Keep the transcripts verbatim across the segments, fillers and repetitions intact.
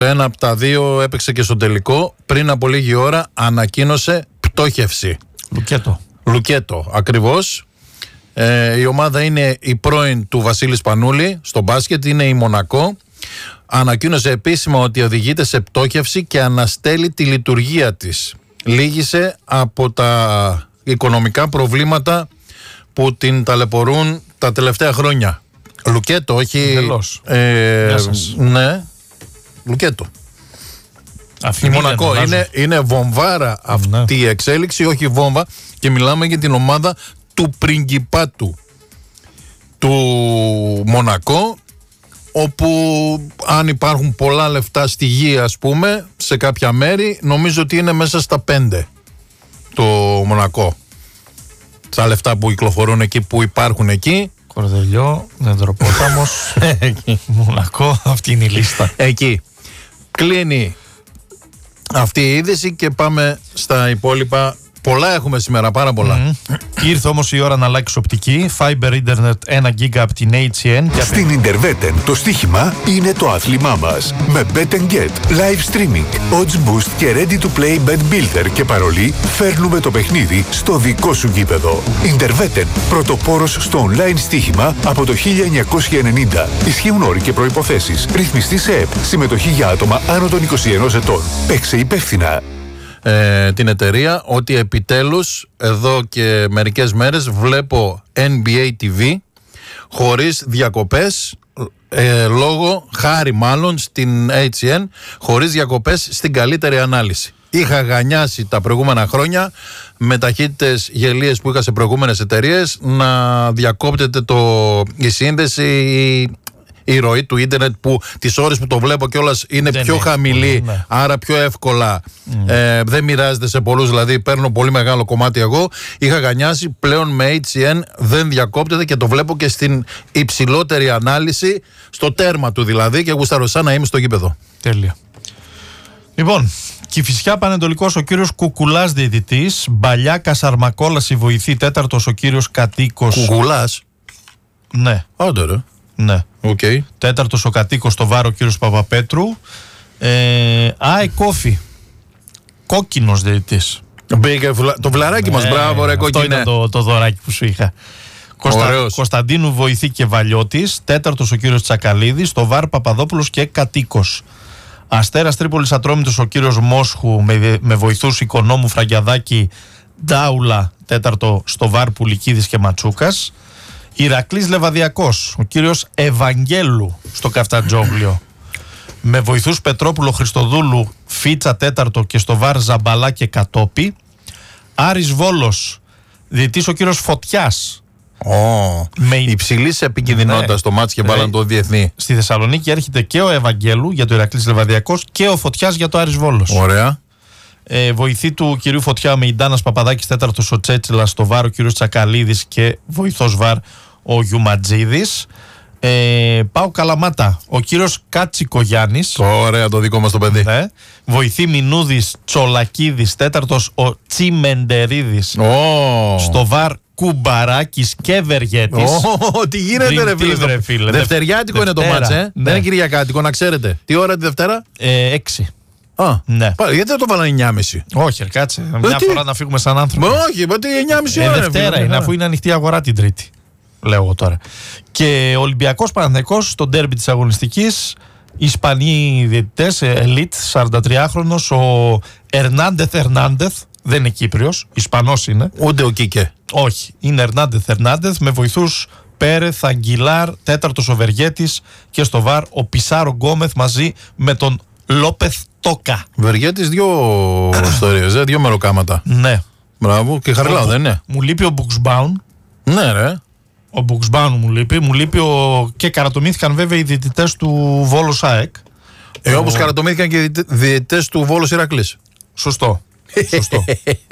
Ένα από τα δύο έπαιξε και στο τελικό. Πριν από λίγη ώρα ανακοίνωσε πτώχευση. Λουκέτο. Λουκέτο, ακριβώς. Ε, η ομάδα είναι η πρώην του Βασίλη Σπανούλη στο μπάσκετ, είναι η Μονακό. Ανακοίνωσε επίσημα ότι οδηγείται σε πτώχευση και αναστέλει τη λειτουργία της. Λύγησε από τα οικονομικά προβλήματα που την ταλαιπωρούν τα τελευταία χρόνια. Λουκέτο, όχι... Ε, ναι, Λουκέτο. Η Μονακό είναι, είναι βομβάρα αυτή ναι. η εξέλιξη, όχι βόμβα, και μιλάμε για την ομάδα του πριγκιπάτου του Μονακό, όπου αν υπάρχουν πολλά λεφτά στη γη, ας πούμε, σε κάποια μέρη, νομίζω ότι είναι μέσα στα πέντε το Μονακό. Τα λεφτά που κυκλοφορούν εκεί, που υπάρχουν εκεί. Κορδελιό, Νεδροπόταμος, Μονακό, αυτή είναι η λίστα. Εκεί. Κλείνει αυτή η είδηση και πάμε στα υπόλοιπα. Πολλά έχουμε σήμερα, πάρα πολλά. Mm-hmm. Ήρθε όμως η ώρα να αλλάξει οπτική. Fiber Internet ένα γίγα από την έιτς σι εν. Στην Interveten το στοίχημα είναι το άθλημά μας. Με Bet and Get, live streaming, odds boost και ready to play bet builder και παρολί, φέρνουμε το παιχνίδι στο δικό σου γήπεδο. Interveten, πρωτοπόρος στο online στοίχημα από το χίλια εννιακόσια ενενήντα. Ισχύουν όροι και προϋποθέσεις. Ρυθμιστή σε ΕΠ. Συμμετοχή για άτομα άνω των είκοσι ενός ετών. Παίξε υπεύθυνα. Ε, την εταιρεία ότι επιτέλους εδώ και μερικές μέρες βλέπω N B A τι βι χωρίς διακοπές, ε, λόγω, χάρη μάλλον στην έιτς σι εν, χωρίς διακοπές στην καλύτερη ανάλυση. Είχα γανιάσει τα προηγούμενα χρόνια με ταχύτητες γελίες που είχα σε προηγούμενες εταιρείες να διακόπτεται το, η σύνδεση, η, η ροή του ίντερνετ, που τις ώρες που το βλέπω κιόλας είναι δεν πιο είναι χαμηλή, πολύ, ναι. άρα πιο εύκολα mm. ε, δεν μοιράζεται σε πολλούς, δηλαδή παίρνω πολύ μεγάλο κομμάτι εγώ. Είχα γανιάσει, πλέον με έιτς σι εν δεν διακόπτεται και το βλέπω και στην υψηλότερη ανάλυση, στο τέρμα του δηλαδή, και γουστάρω σαν να είμαι στο γήπεδο. Τέλεια. Λοιπόν, Κηφισιά Πανετολικός ο κύριος Κουκουλάς διαιτητής, Μπαλιά Κασαρμακόλας η βοηθή, τέταρτος ο κύριος Κατοίκος. Κουκουλάς. Ναι. Άντε ρε. Ναι. Okay. Τέταρτος ο Κατοίκος στο Βάρο, ο κύριος Παπαπέτρου. Ε, Άι Κόφι. Κόκκινος διαιτητής. Μπήκε το βλαράκι ναι, μας, μπράβο ρε κόκκινε. Αυτό ήταν το, το δωράκι που σου είχα. Κωνστα, Κωνσταντίνου Βοηθή και Βαλιώτης. Τέταρτος ο κύριος Τσακαλίδης. Στο Βάρ Παπαδόπουλος και Κατοίκος. Αστέρας Τρίπολης Ατρόμητος ο κύριος Μόσχου με, με βοηθούς Οικονόμου, Φραγκιαδάκη, Ντάουλα. Τέταρτο στο Βάρ Πουλικίδης και Ματσούκας. Ηρακλής Λεβαδιακός, ο κύριος Ευαγγέλου στο Καφτατζόγλιο. Με βοηθούς Πετρόπουλο, Χριστοδούλου, Φίτσα τέταρτο και στο Βάρ Ζαμπαλά και Κατόπι. Άρης Βόλος, διαιτητής ο κύριος Φωτιάς. Oh, με υψηλής επικινδυνότητας ναι, στο μάτς και βάλαν το διεθνή. Στη Θεσσαλονίκη έρχεται και ο Ευαγγέλου για το Ηρακλής Λεβαδιακός και ο Φωτιάς για το Άρης Βόλος. Ωραία. Ε, βοηθή του κυρίου Φωτιά με Ιντάνας Παπαδάκης τέταρτος ο Τσέτσιλας στο Βάρ, ο κύριος Τσακαλίδης και βοηθός Βάρ ο Γιουματζίδης. Ε, πάω Καλαμάτα, ο κύριος Κάτσικο Γιάννης. Ωραία, το δικό μας το παιδί. Ναι. Βοηθή Μινούδης Τσολακίδης, τέταρτος ο Τσιμεντερίδης. Oh. Στο Βάρ Κουμπαράκης και Βεργέτης. Oh, τι γίνεται ρε φίλε, ρε φίλε. Δευτεριάτικο είναι το μάτς, ε? Ναι. Δεν είναι Κυριακάτικο, να ξέρετε. Τι ώρα τη Δευτέρα? Ε, έξι. Α, ναι. Γιατί δεν το βάλανε εννιά και μισή? Όχι, κάτσε. Μια τι? φορά να φύγουμε σαν άνθρωποι. Όχι, γιατί εννιά και μισή ώρα. Ε, Δευτέρα είναι, αφού είναι ανοιχτή αγορά την Τρίτη. Λέω εγώ τώρα. Και Ολυμπιακός Παναθηναϊκός στο ντέρμπι της αγωνιστικής. Ισπανοί διαιτητές, ελίτ, σαραντατριάχρονος ο Ερνάντεθ Ερνάντεθ. Δεν είναι Κύπριος, Ισπανός είναι. Ούτε ο Κίκε. Όχι, είναι Ερνάντεθ Ερνάντεθ με βοηθούς Πέρεθ, Αγγιλάρ, τέταρτος ο Βεργέτης και στο Βάρ ο Πισάρο Γκόμεθ μαζί με τον Λόπεθ Τόκα. Βεργέτης δύο ιστορίες, δύο μεροκάματα. Ναι. Μπράβο, και Χαριλάου δεν είναι? Μου λείπει ο Μπουξμπάουν. Ναι ρε. Ο Μπουξμπάουν μου λείπει. Μου λείπει ο... και καρατομήθηκαν βέβαια οι διαιτητές του Βόλος ΑΕΚ. Ε, ο... όπως καρατομήθηκαν και οι διαιτητές του Βόλος Ηρακλής. Σωστό. Σωστό.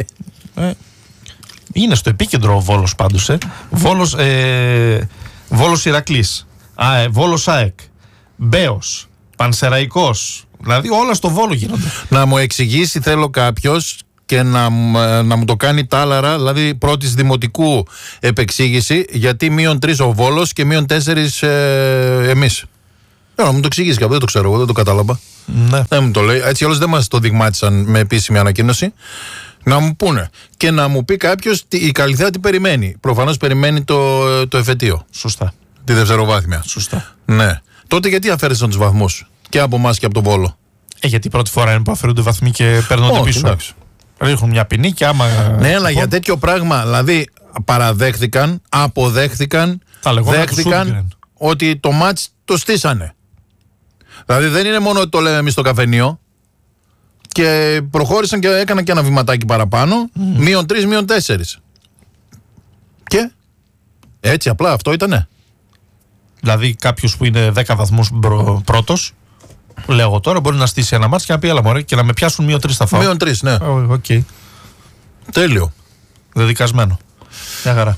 ε, είναι στο επίκεντρο ο Βόλος πάντως. Ε. Βόλος, ε, Βόλος Ηρακλής. Α, ε, Βόλος ΑΕΚ. Μπέος. Πανσεραϊκός. Δηλαδή όλα στο Βόλο γίνονται. Να μου εξηγήσει θέλω κάποιος και να, να μου το κάνει τάλαρα, δηλαδή πρώτης δημοτικού επεξήγηση, γιατί μείον τρεις ο Βόλος και μείον τέσσερις ε, εμείς. Να μου το εξηγήσει κάποιος, δεν το ξέρω εγώ, δεν το κατάλαβα. Ναι. Δεν μου το λέει. Έτσι όλος δεν μας το δειγμάτισαν με επίσημη ανακοίνωση. Να μου πούνε. Και να μου πει κάποιος η Καλυθέα τι περιμένει. Προφανώς περιμένει το, το εφετείο. Σωστά. Τη δευτεροβάθμια. Σωστά. Ναι. Τότε γιατί αφαίρεσαν τους βαθμούς και από εμάς και από τον Βόλο. Ε, γιατί πρώτη φορά είναι που αφαιρούνται βαθμοί και παίρνονται πίσω. Εντάξει. Ρίχνουν μια ποινή και άμα. Ναι, αλλά για τέτοιο πράγμα, δηλαδή παραδέχθηκαν, αποδέχθηκαν, δέχθηκαν ότι το μάτς το στήσανε. Δηλαδή δεν είναι μόνο ότι το λέμε εμείς στο καφενείο. Και προχώρησαν και έκαναν και ένα βηματάκι παραπάνω. Mm. Μείον τρεις, μείον τέσσερις. Και έτσι απλά αυτό ήτανε. Δηλαδή κάποιος που είναι δέκα βαθμούς πρώτος, λέω τώρα, μπορεί να στήσει ένα μάτς και να πει έλα μωρέ και να με πιάσουν μείον τρεις θα φάω. Μείον τρεις, ναι. Οκ. Okay. Τέλειο. Δεδικασμένο. Μια χαρά.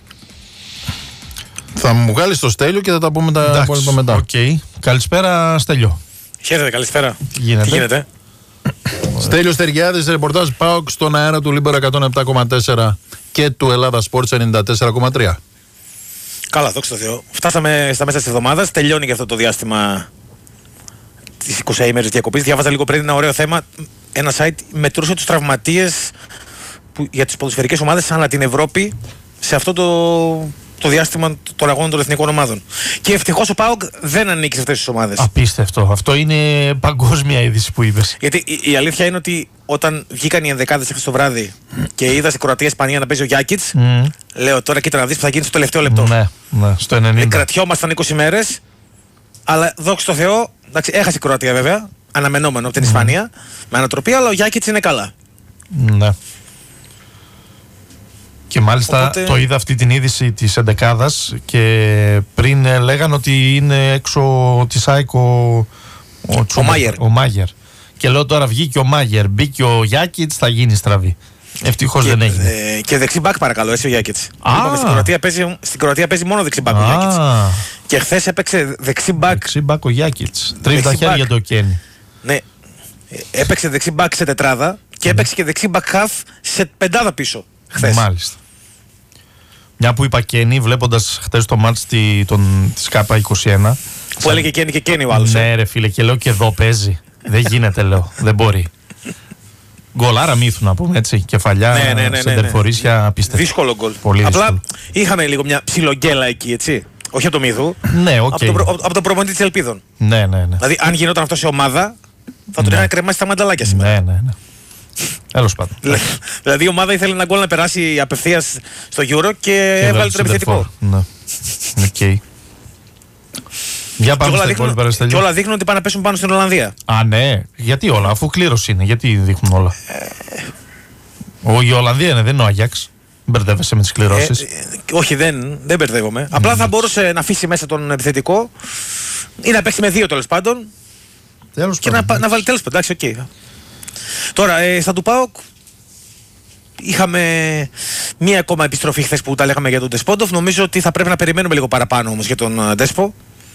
Θα μου βγάλεις το Στέλιο και θα τα πούμε τα υπόλοιπα μετά. Οκ. Okay. Καλησπέρα Στέλιο. Χαίρετε, καλησπέρα. Τι γίνεται. Τι γίνεται. Στέλιος Τεργιάδης, ρεπορτάζ ΠΑΟΚ στον αέρα του Λίμπερο εκατόν επτά κόμμα τέσσερα και του Ελλάδα Sports ενενήντα τέσσερα κόμμα τρία. Καλά, δόξα τω Θεώ. Φτάσαμε στα μέσα της εβδομάδας. Τελειώνει και αυτό το διάστημα της είκοσι ημέρες διακοπής. Διάβαζα λίγο πριν ένα ωραίο θέμα. Ένα site μετρούσε τους τραυματίες που, για τις ποδοσφαιρικές ομάδες ανά την Ευρώπη σε αυτό το, το διάστημα των αγώνων των εθνικών ομάδων. Και ευτυχώς ο ΠΑΟΚ δεν ανήκει σε αυτές τις ομάδες. Απίστευτο. Αυτό είναι παγκόσμια είδηση που είπες. Γιατί η, η αλήθεια είναι ότι όταν βγήκαν οι ενδεκάδες χθες το βράδυ και είδα στην Κροατία-Ισπανία να παίζει ο Γιάκιτς, mm. λέω τώρα κοίτα να δεις που θα γίνει στο τελευταίο λεπτό. Ναι, ναι, στο ενενήντα. Ε, κρατιόμασταν είκοσι μέρες, αλλά δόξα τω Θεώ, εντάξει, έχασε η Κροατία βέβαια, αναμενόμενο από την mm. Ισπανία, με ανατροπή, αλλά ο Γιάκιτς είναι καλά. Ναι. Και μάλιστα Οπότε... το είδα αυτή την είδηση της εντεκάδας και πριν ε, λέγανε ότι είναι έξω της ΑΕΚ ο, ο, ο, Μάγερ. ο Μάγερ. Και λέω τώρα βγήκε ο Μάγερ, μπήκε ο Γιάκιτς, θα γίνει στραβή. Ευτυχώς δεν έγινε. Ε, και δεξί μπακ παρακαλώ, έτσι ο Γιάκιτς. Στην Κροατία, παίζει, στην Κροατία παίζει μόνο δεξί μπακ ο Γιάκιτς. Και χθες έπαιξε δεξί μπακ. Δεξί μπακ ο Γιάκιτς. Τρίβει τα χέρια το Κένι. Ναι. Έπαιξε δεξί μπακ σε τετράδα και έπαιξε και δεξί μπακ half σε πεντάδα πίσω. Χθες. Μάλιστα. Μια που είπα Κένι, βλέποντας χθες το μάτς τη, της ΚΑΠΑ είκοσι ένα. Που σαν... έλεγε Κένι και Κένι ο άλλος. Ναι, ρε φίλε, και λέω και εδώ παίζει. Δεν γίνεται, λέω. Δεν μπορεί. Γκολάρα μύθου να πούμε έτσι. Κεφαλιά, ναι, ναι, ναι, ναι, σεντερφορίσια, απίστευτο. Δύσκολο γκολ. Πολύ Απλά δύσκολο. Είχαμε λίγο μια ψιλογκέλα εκεί, έτσι. Όχι από το μύθου. Ναι, οκ. Okay. Από τον προ, το προπονητή της Ελπίδων. Ναι, ναι, ναι. Δηλαδή, αν γινόταν αυτό σε ομάδα, θα τον ναι. είχαν κρεμάσει τα μανταλάκια σήμερα. Ναι, ναι, ναι. Τέλος πάντων. Δηλαδή η ομάδα ήθελε ένα γκολ να περάσει απευθείας στο Euro και έβγαλε το επιθετικό. Ναι. Οκ. Για πάμε στα υπόλοιπα ρεσταλιά. Και όλα δείχνουν ότι πάνε να πέσουν πάνω στην Ολλανδία. Α, ναι. Γιατί όλα, αφού κλήρωση είναι, γιατί δείχνουν όλα. Ο, η Ολλανδία είναι, δεν είναι ο Άγιαξ. Μπερδεύεσαι με τις κληρώσεις. Ε, ε, όχι, δεν, δεν μπερδεύομαι. Mm. Απλά θα μπορούσε να αφήσει μέσα τον επιθετικό ή να παίξει με δύο τέλος πάντων. Τέλος και πάντων, να, να βάλει τέλος πάντων. Εντάξει, οκ. Okay. Τώρα, ε, στα του ΠΑΟΚ είχαμε μία ακόμα επιστροφή χθες που τα λέγαμε για τον Ντεσπόντοφ. Νομίζω ότι θα πρέπει να περιμένουμε λίγο παραπάνω όμως για τον Ντέσπο.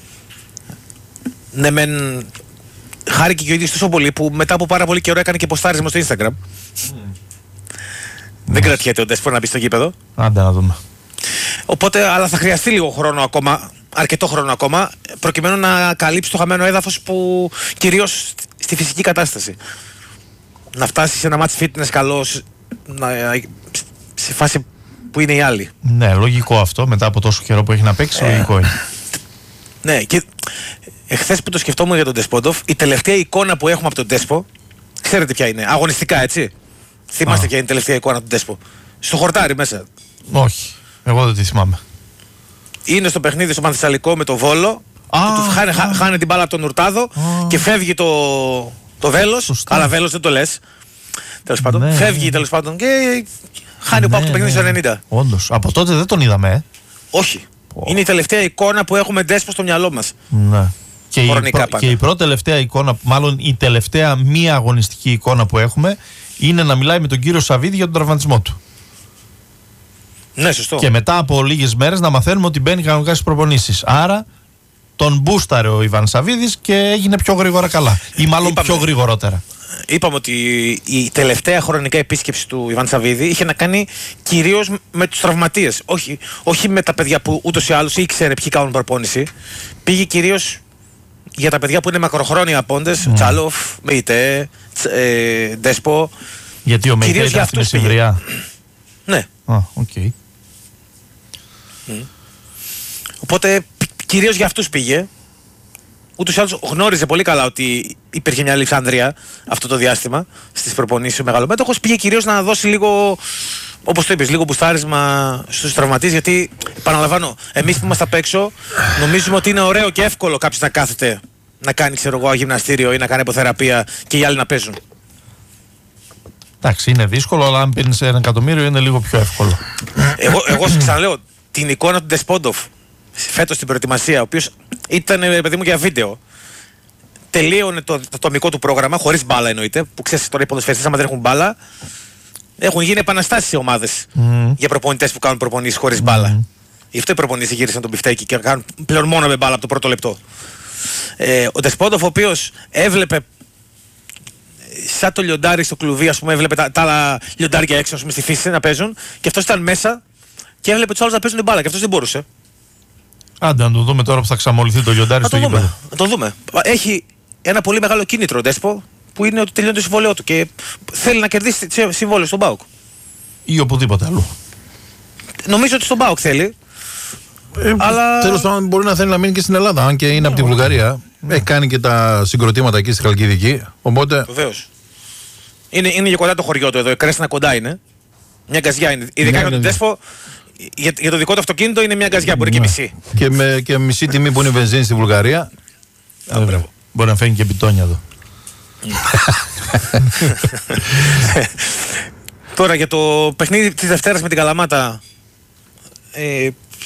Ναι, μεν χάρηκε και ο ίδιος τόσο πολύ που μετά από πάρα πολύ καιρό έκανε και ποστάρισμα στο Instagram. Mm. Δεν κρατιέται ο Ντέσπο να μπει στο γήπεδο. Άντε να δούμε. Οπότε, αλλά θα χρειαστεί λίγο χρόνο ακόμα, αρκετό χρόνο ακόμα, προκειμένου να καλύψει το χαμένο έδαφος που κυρίως στη φυσική κατάσταση. Να φτάσει σε ένα match fitness καλό, να, σε φάση που είναι οι άλλοι. Ναι, λογικό αυτό, μετά από τόσο καιρό που έχει να παίξει, ε, λογικό είναι. Ναι, και εχθές που το σκεφτόμουν για τον Ντεσπόντοφ, η τελευταία εικόνα που έχουμε από τον Ντέσπο, ξέρετε ποια είναι, αγωνιστικά έτσι. Θυμάστε ποια είναι η τελευταία εικόνα του Ντέσπο. Στο χορτάρι μέσα. Όχι, εγώ δεν τη θυμάμαι. Είναι στο παιχνίδι στο Πανθεσσαλικό με το Βόλο, ah, του χάνε, ah. χάνε την μπάλα από τον Ουρτάδο ah. και φεύγει το, το βέλος, αλλά βέλος δεν το λες. Τέλος πάντων, ναι, φεύγει τέλος πάντων και χάνει ναι, ο Πάκου το παιχνίδι ναι, στο ενενήντα. Όντως, από τότε δεν τον είδαμε, ε. Όχι. Oh. Είναι η τελευταία εικόνα που έχουμε Ντέσπο στο μυαλό μας. Ναι. Και η, προ, και η πρώτη τελευταία εικόνα, μάλλον η τελευταία μία αγωνιστική εικόνα που έχουμε, είναι να μιλάει με τον κύριο Σαββίδη για τον τραυματισμό του. Ναι, σωστό. Και μετά από λίγες μέρες να μαθαίνουμε ότι μπαίνει κανονικά στις προπονήσεις. Άρα τον μπούσταρε ο Ιβάν Σαββίδης και έγινε πιο γρήγορα καλά. Ή μάλλον είπαμε, πιο γρηγορότερα. Είπαμε ότι η τελευταία χρονικά επίσκεψη του Ιβάν Σαββίδη είχε να κάνει κυρίως με τους τραυματίες. Όχι, όχι με τα παιδιά που ούτως ή άλλως ήξερε ποιοι κάνουν προπόνηση. Πήγε κυρίως για τα παιδιά που είναι μακροχρόνια απόντες, mm. Τσάλοφ, Μεϊτέ, ε, Ντέσπο. Γιατί ο Μεϊτέ ήταν στην Σιμβριά. Ναι. Α, οκ. Okay. Mm. Οπότε κυρίως για αυτούς πήγε. Ούτως ή άλλως γνώριζε πολύ καλά ότι υπήρχε μια Αλεξάνδρεια αυτό το διάστημα στις προπονήσεις ο μεγαλομέτωχος. Πήγε κυρίως να δώσει λίγο, όπως το είπες, λίγο μπουστάρισμα στους τραυματίες. Γιατί, επαναλαμβάνω, εμείς που είμαστε απ' έξω νομίζουμε ότι είναι ωραίο και εύκολο κάποιος να κάθεται να κάνει, ξέρω εγώ, γυμναστήριο ή να κάνει αποθεραπεία και οι άλλοι να παίζουν. Εντάξει, είναι δύσκολο, αλλά αν παίρνει ένα εκατομμύριο είναι λίγο πιο εύκολο. Εγώ, εγώ σου ξαναλέω την εικόνα του Ντεσπόντοφ φέτος στην προετοιμασία, ο οποίος ήταν, παιδί μου, για βίντεο. Τελείωνε το, το ατομικό του πρόγραμμα, χωρίς μπάλα εννοείται. Που ξέρεις τώρα οι ποδοσφαιριστές, άμα δεν έχουν μπάλα, έχουν γίνει επαναστάσεις σε ομάδες mm. για προπονητές που κάνουν προπονήσεις χωρίς mm. μπάλα. Γι' αυτό οι προπονητές γύρισαν τον πιφτέκι και κάνουν πλέον μόνο με μπάλα από το πρώτο λεπτό. Ε, ο Ντεσπόντοφ, ο οποίος έβλεπε σαν το λιοντάρι στο κλουβί, ας πούμε, έβλεπε τα, τα άλλα λιοντάρια έξω, ας πούμε, στη φύση να παίζουν, και αυτός ήταν μέσα και έβλεπε τους άλλους να παίζουν την μπάλα και αυτός δεν μπορούσε. Άντε να το δούμε τώρα που θα ξαμολυθεί το λιοντάρι στο γήπεδο. Να το δούμε. Έχει ένα πολύ μεγάλο κίνητρο ο Ντέσπο, που είναι ότι τελειώνει το συμβόλαιό του και θέλει να κερδίσει συμβόλαιο στον ΠΑΟΚ. Ή οπουδήποτε αλλού. Νομίζω ότι στον ΠΑΟΚ θέλει. Ε, αλλά... Τέλος πάντων, μπορεί να θέλει να μείνει και στην Ελλάδα, αν και είναι από τη Βουλγαρία. Ναι. Έχει κάνει και τα συγκροτήματα εκεί στη Χαλκιδική. Οπότε... Βεβαίως. Είναι, είναι για κοντά το χωριό του εδώ. Η Κρέσνα κοντά είναι. Μια γκαζιά είναι. Ειδικά για τον Ντέσπο, για, για το δικό του αυτοκίνητο είναι μια γκαζιά. Μπορεί ναι. και μισή. Και με και μισή τιμή που είναι η βενζίνη στη Βουλγαρία. Α, μπορεί να φέρνει και μπιτόνια εδώ. Τώρα για το παιχνίδι της Δευτέρας με την Καλαμάτα. Ε,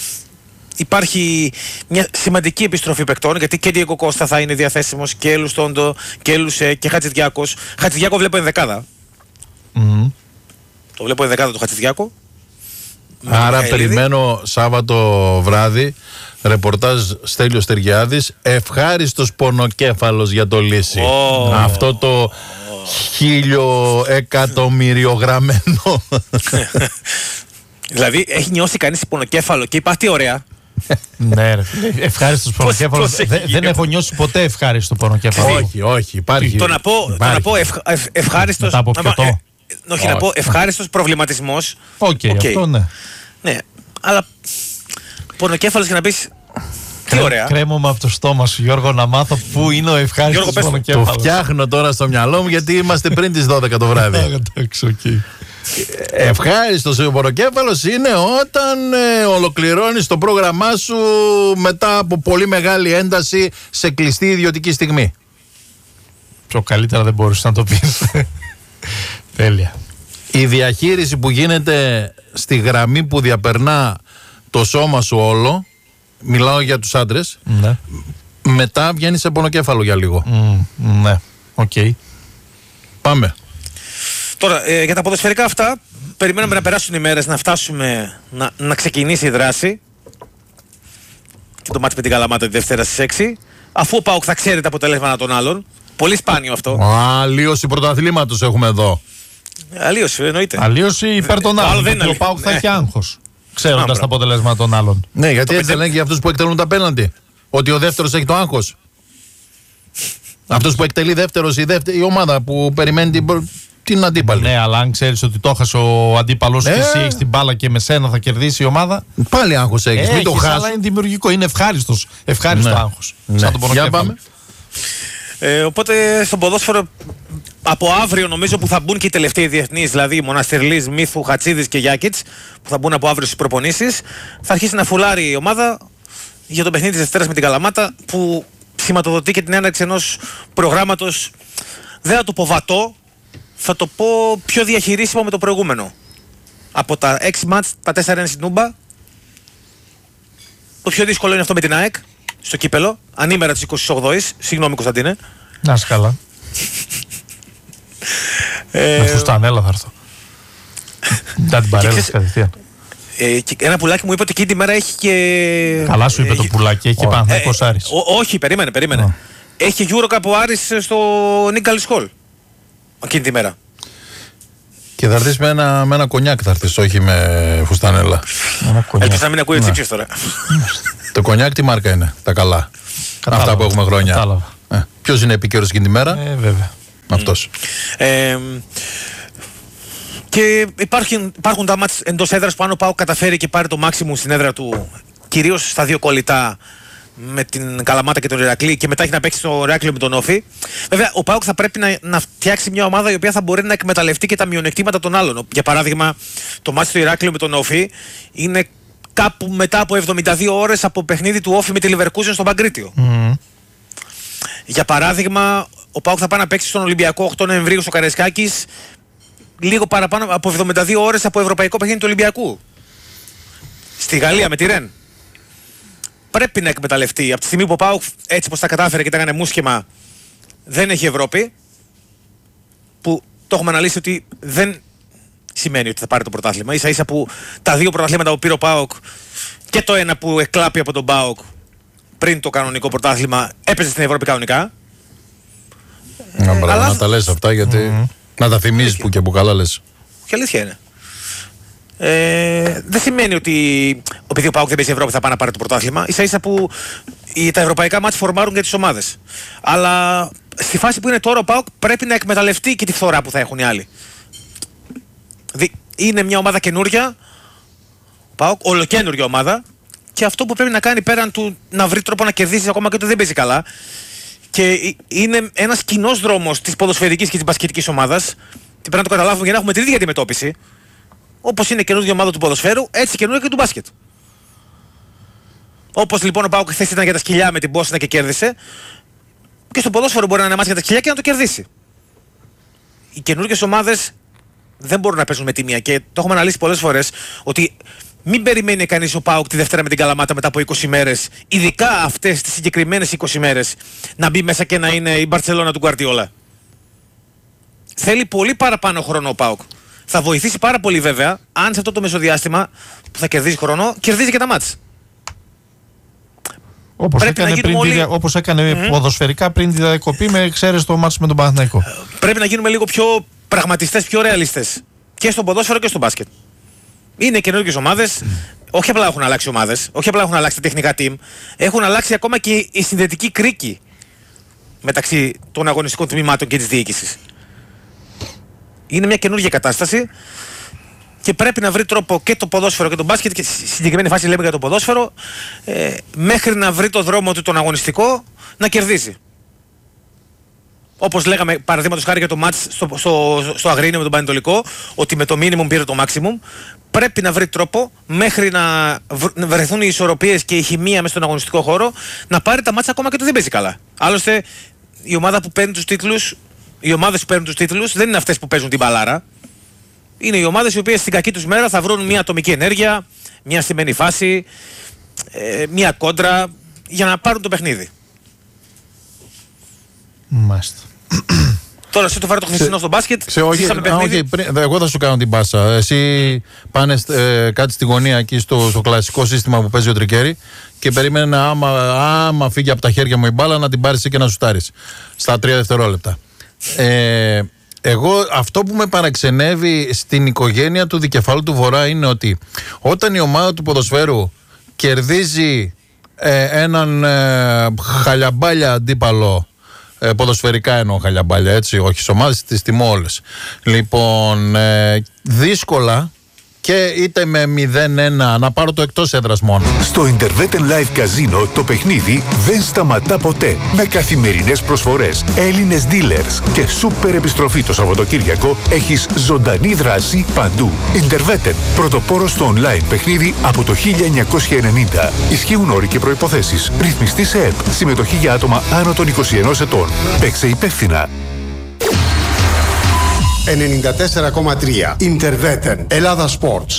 υπάρχει μια σημαντική επιστροφή παικτών, γιατί και Διέγκο Κώστα θα είναι διαθέσιμος και Λουστόντο και Λουσέ και Χατζηδιάκος. Χατζηδιάκο βλέπω ενδεκάδα. Mm. Το βλέπω ενδεκάδα του Χατζηδιάκο. Άρα περιμένω Σάββατο βράδυ ρεπορτάζ Στέλιος Τεργιάδης, ευχάριστος πονοκέφαλος για το Λύση. Oh. Αυτό το oh. χίλιο εκατομμυριογραμμένο. Δηλαδή έχει νιώσει κανείς πονοκέφαλο και υπάρχει ωραία. Ναι, ρε. Ευχάριστος πονοκέφαλος. Δεν έχω νιώσει ποτέ ευχάριστο πονοκέφαλο. Όχι, όχι. Υπάρχει. Το να πω, το να πω ευχ, ευ, ευχάριστος. Μετά από πιωτό. Ε, ε, όχι, να πω ευχάριστος προβληματισμός. Οκ, okay, okay. αυτό ναι. Ναι, αλλά πονοκέφαλος για να πεις. Τι ωραία. Κρέμομαι από το στόμα σου, Γιώργο, να μάθω πού είναι ο ευχάριστος πονοκέφαλος. Το φτιάχνω τώρα στο μυαλό μου, γιατί είμαστε πριν τις δώδεκα το βράδυ. Εντάξει, οκ. Ευχάριστος ο πονοκέφαλος είναι όταν ε, ολοκληρώνεις το πρόγραμμά σου μετά από πολύ μεγάλη ένταση σε κλειστή ιδιωτική στιγμή. Πιο καλύτερα δεν μπορείς να το πεις. Τέλεια. Η διαχείριση που γίνεται στη γραμμή που διαπερνά το σώμα σου όλο, μιλάω για τους άντρες, ναι. μετά βγαίνει σε πονοκέφαλο για λίγο. Mm, ναι, οκ. Okay. Πάμε. Τώρα, ε, για τα ποδοσφαιρικά αυτά, περιμένουμε να περάσουν οι μέρες, να φτάσουμε, να, να ξεκινήσει η δράση. Και το μάτι με την Καλαμάτα τη Δευτέρα στις έξι. Αφού ο ΠΑΟΚ θα ξέρει τα αποτελέσματα των άλλων. Πολύ σπάνιο αυτό. Αλλίωση πρωταθλήματος έχουμε εδώ. Αλλίωση, εννοείται. Αλλίωση υπέρ των άλλων. Δεν ο ΠΑΟΚ θα έχει άγχος, ξέροντας τα αποτελέσματα των άλλων. Ναι, γιατί έτσι λένε και για αυτούς που εκτελούν τα πέναντι. Ότι ο δεύτερος έχει το άγχος. Αυτός που εκτελεί δεύτερος, η, δεύτερη, η ομάδα που περιμένει την, την αντίπαλη. Ναι, αλλά αν ξέρεις ότι το έχασε ο αντίπαλος και εσύ έχεις την μπάλα και με σένα θα κερδίσει η ομάδα. Πάλι άγχος έχεις. Μην το χάσεις. Αλλά είναι δημιουργικό, είναι ευχάριστος. Ευχάριστο ναι. άγχος. Ναι. Σαν τον πονοκέφαλο. Ε, οπότε στον ποδόσφαιρο από αύριο νομίζω που θα μπουν και οι τελευταίοι διεθνείς, δηλαδή Μοναστερλής, Μύθου, Χατσίδης και Γιάκητς, που θα μπουν από αύριο στις προπονήσεις, θα αρχίσει να φουλάρει η ομάδα για το παιχνίδι της Δευτέρας με την Καλαμάτα, που σηματοδοτεί και την έναρξη ενός προγράμματος, δεν θα το πω βατό, θα το πω πιο διαχειρίσιμο με το προηγούμενο. Από τα έξι μάτς, τα τέσσερα είναι στην Τούμπα. Το πιο δύσκολο είναι αυτό με την ΑΕΚ, στο κύπελο, ανήμερα της εικοστής όγδοης. Συγγνώμη Κωνσταντίνε. Να είσαι καλά. ε, με φουστανέλα θα έρθω. Μετά την παρέλαση κατευθείαν. Ε, ένα πουλάκι μου είπε ότι εκείνη τη μέρα έχει και... Καλά σου είπε ε, το πουλάκι, έχει και Παναθηναϊκός Άρης. Ε, όχι, περίμενε, περίμενε. Oh. Έχει Eurocup ο Άρης στο Νίκαλης Χολ εκείνη τη μέρα. Και θα έρθεις με ένα, με ένα κονιάκ, θα έρθεις, όχι με φουστανέλα. Ελπίζω να μην ακούει ο Τσίψης τώρα. Το κονιάκ τι μάρκα είναι, τα καλά? Κατάλαβα. Αυτά που έχουμε χρόνια. Ε, ποιος είναι επίκαιρος εκείνη τη μέρα? Ε, βέβαια. Αυτός. Mm. Ε, και υπάρχουν, υπάρχουν τα μάτς εντός έδρας που αν ο ΠΑΟΚ καταφέρει και πάρει το μάξιμου στην έδρα του, κυρίως στα δύο κολλητά με την Καλαμάτα και τον Ηρακλή, και μετά έχει να παίξει στο Ηράκλειο με τον Όφη. Βέβαια, ο ΠΑΟΚ θα πρέπει να, να φτιάξει μια ομάδα η οποία θα μπορεί να εκμεταλλευτεί και τα μειονεκτήματα των άλλων. Για παράδειγμα, το μάτς στο Ηράκλειο με τον Όφη είναι κάπου μετά από εβδομήντα δύο ώρες από παιχνίδι του Όφη με τη Leverkusen στον Παγκρίτιο. Mm. Για παράδειγμα, ο ΠΑΟΚ θα πάει να παίξει στον Ολυμπιακό οκτώ Νοεμβρίου στο Καραϊσκάκης λίγο παραπάνω από εβδομήντα δύο ώρες από ευρωπαϊκό παιχνίδι του Ολυμπιακού. Στη Γαλλία με τη Ρεν. Πρέπει να εκμεταλλευτεί. Από τη στιγμή που ο ΠΑΟΚ έτσι πως τα κατάφερε και τα έκανε μουσχεμα, δεν έχει Ευρώπη, που το έχουμε αναλύσει ότι δεν σημαίνει ότι θα πάρει το πρωτάθλημα. Ίσα ίσα που τα δύο πρωταθλήματα που πήρε ο ΠΑΟΚ και το ένα που εκλάπει από τον ΠΑΟΚ πριν το κανονικό πρωτάθλημα έπαιζε στην Ευρώπη κανονικά. Να, ε, αλλά... να τα λες αυτά, γιατί mm-hmm. να τα θυμίζεις που και που καλά λες. Και αλήθεια είναι. Ε, δεν σημαίνει ότι επειδή ο ΠΑΟΚ δεν παίζει Ευρώπη θα πάει να πάρει το πρωτάθλημα. Ίσα ίσα που τα ευρωπαϊκά μάτς φορμάρουν για τις ομάδες. Αλλά στη φάση που είναι τώρα ο ΠΑΟΚ πρέπει να εκμεταλλευτεί και τη φθορά που θα έχουν οι άλλοι. Είναι μια ομάδα καινούρια, ο ΠΑΟΚ, ολοκαίνουργια ομάδα, και αυτό που πρέπει να κάνει πέραν του να βρει τρόπο να κερδίσει ακόμα και όταν δεν παίζει καλά, και είναι ένας κοινός δρόμος της ποδοσφαιρικής και της μπασκετικής ομάδας, και πρέπει να το καταλάβουμε για να έχουμε την ίδια αντιμετώπιση. Όπως είναι καινούργια ομάδα του ποδοσφαίρου, έτσι καινούργια και του μπάσκετ. Όπως λοιπόν ο ΠΑΟΚ χθες ήταν για τα σκυλιά με την Μπόσνα και κέρδισε, και στο ποδόσφαιρο μπορεί να είναι μάτς για τα σκυλιά και να το κερδίσει. Οι καινούργιες ομάδες δεν μπορούν να παίζουν με τιμία, και το έχουμε αναλύσει πολλές φορές ότι μην περιμένει κανείς ο ΠΑΟΚ τη Δευτέρα με την Καλαμάτα μετά από είκοσι μέρες, ειδικά αυτές τις συγκεκριμένες είκοσι μέρες, να μπει μέσα και να είναι η Μπαρτσελώνα του Γκουαρντιόλα. Θέλει πολύ παραπάνω χρόνο ο ΠΑΟΚ. Θα βοηθήσει πάρα πολύ βέβαια αν σε αυτό το μεσοδιάστημα που θα κερδίσει χρόνο, κερδίζει και τα μάτς. Όπως έκανε, πριν όλοι... όπως έκανε mm-hmm. ποδοσφαιρικά πριν τη διακοπή, με εξαίρεση το μάτς με τον Παναθηναϊκό. Πρέπει να γίνουμε λίγο πιο πραγματιστές, πιο ρεαλιστές. Και στο ποδόσφαιρο και στο μπάσκετ. Είναι καινούργιες ομάδες. Mm. Όχι απλά έχουν αλλάξει ομάδες, όχι απλά έχουν αλλάξει τα τεχνικά team. Έχουν αλλάξει ακόμα και η συνδετική κρίκη μεταξύ των αγωνιστικών τμήματων και της διοίκησης. Είναι μια καινούργια κατάσταση και πρέπει να βρει τρόπο και το ποδόσφαιρο και το μπάσκετ, και στη συγκεκριμένη φάση λέμε για το ποδόσφαιρο, ε, μέχρι να βρει το δρόμο του τον αγωνιστικό να κερδίζει. Όπως λέγαμε παραδείγματος χάρη για το μάτς στο, στο, στο Αγρίνιο με τον Πανετολικό, ότι με το minimum πήρε το maximum, πρέπει να βρει τρόπο μέχρι να, βρ, να βρεθούν οι ισορροπίες και η χημεία μέσα στον αγωνιστικό χώρο, να πάρει τα μάτσα ακόμα και το δεν παίζει καλά. Άλλωστε η ομάδα που παίρνει τους τίτλους, οι ομάδες που παίρνουν τους τίτλους δεν είναι αυτές που παίζουν την μπαλάρα. Είναι οι ομάδες οι οποίες στην κακή τους μέρα θα βρουν μια ατομική ενέργεια, μια στημένη φάση, ε, μια κόντρα για να πάρουν το παιχνίδι. Μάλιστα. Τώρα, σε το φάρε το χθεσινό στο μπάσκετ, σε, όχι, όχι, πριν, εγώ θα σου κάνω την πάσα. Εσύ πάνε ε, κάτι στη γωνία εκεί στο, στο κλασικό σύστημα που παίζει ο Τρικέρι και περίμενε άμα, άμα φύγει από τα χέρια μου η μπάλα να την πάρεις και να σουτάρεις στα τρία δευτερόλεπτα. Ε, εγώ αυτό που με παραξενεύει στην οικογένεια του Δικεφάλου του Βορρά είναι ότι όταν η ομάδα του ποδοσφαίρου κερδίζει ε, έναν ε, χαλιαμπάλια αντίπαλο, ε, ποδοσφαιρικά εννοώ χαλιαμπάλια, έτσι, όχι στις ομάδες, τις τιμώ όλες. Λοιπόν, ε, δύσκολα και είτε με μηδέν ένα να πάρω το εκτός έδρας μόνο. Στο Interwetten Live Casino το παιχνίδι δεν σταματά ποτέ. Με καθημερινές προσφορές, Έλληνες dealers και σούπερ επιστροφή το Σαββατοκύριακο, έχεις ζωντανή δράση παντού. Interwetten, πρωτοπόρος στο online παιχνίδι από το χίλια εννιακόσια ενενήντα. Ισχύουν όροι και προϋποθέσεις. Ρυθμιστή σε ΕΠ. Συμμετοχή για άτομα άνω των είκοσι ενός ετών. Παίξε υπεύθυνα. ενενήντα τέσσερα κόμμα τρία Interwetten Ελλάδα Sports.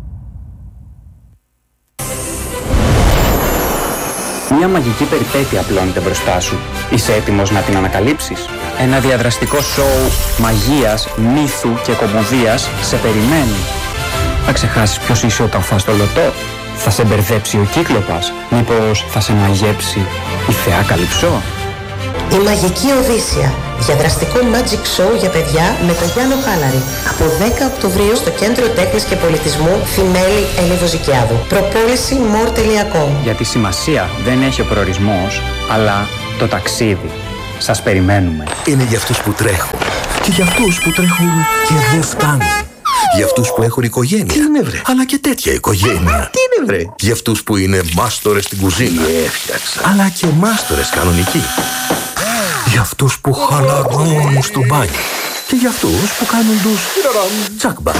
Μια μαγική περιπέτεια απλώνεται μπροστά σου. Είσαι έτοιμος να την ανακαλύψεις? Ένα διαδραστικό σοου μαγείας, μύθου και κομμωδίας σε περιμένει. Θα ξεχάσεις ποιος είσαι όταν φας το λωτό? Θα σε μπερδέψει ο Κύκλοπας? Μήπως θα σε μαγέψει η θεά Καλυψό? Η μαγική Οδύσσεια. Διαδραστικό Magic Show για παιδιά με τον Γιάννο Χάλαρη. Από δέκα Οκτωβρίου στο Κέντρο Τέχνης και Πολιτισμού Θημέλη Ελίδο-Ζικιάδου. Προπόληση more τελεία com. Γιατί σημασία δεν έχει ο προορισμός, αλλά το ταξίδι. Σας περιμένουμε. Είναι για αυτούς που τρέχουν. Και για αυτούς που τρέχουν και δεν φτάνουν. Για αυτούς που έχουν οικογένεια. Τι είναι βρε. Αλλά και τέτοια οικογένεια. Τι είναι βρε. Για αυτούς που είναι μάστορες στην κουζίνα. Έφτιαξα. Αλλά και μάστορες κανονικοί. Για αυτούς που χαλαρώνουν στο μπάνιο. Και για αυτούς που κάνουν τους τσακμπα.